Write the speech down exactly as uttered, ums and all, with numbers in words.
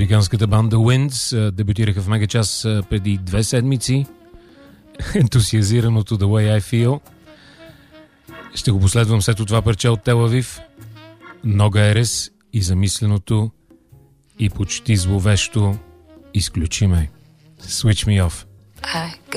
Американската банда Winds дебютираха в Мегачас преди две седмици. Ентусиазираното The Way I Feel. Ще го последвам след това парче от Тел Авив. Нога Ерес и замисленото и почти зловещо Изключи ме. Switch Me Off. I